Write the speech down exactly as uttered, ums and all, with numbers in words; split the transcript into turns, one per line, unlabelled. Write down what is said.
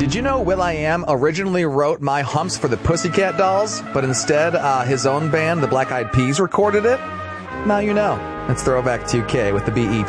Did you know will.i.am originally wrote My Humps for the Pussycat Dolls, but instead uh, his own band, the Black Eyed Peas, recorded it? Now you know. It's Throwback two K with the B E P.